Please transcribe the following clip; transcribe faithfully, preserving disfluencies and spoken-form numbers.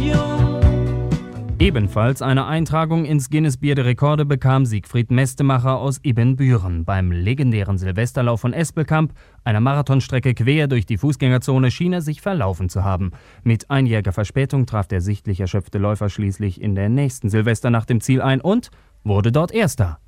Ebenfalls eine Eintragung ins Guinness-Bier der Rekorde bekam Siegfried Mestemacher aus Ibbenbüren. Beim legendären Silvesterlauf von Espelkamp, einer Marathonstrecke quer durch die Fußgängerzone, schien er sich verlaufen zu haben. Mit einjähriger Verspätung traf der sichtlich erschöpfte Läufer schließlich in der nächsten Silvesternacht im Ziel ein und wurde dort Erster.